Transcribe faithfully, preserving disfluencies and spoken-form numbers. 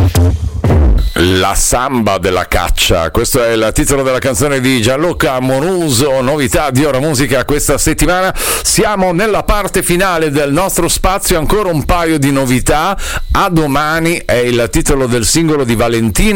La samba della caccia, questo è il titolo della canzone di Gianluca Moruso, novità di Ora Musica questa settimana. Siamo nella parte finale del nostro spazio, ancora un paio di novità. A domani è il titolo del singolo di Valentina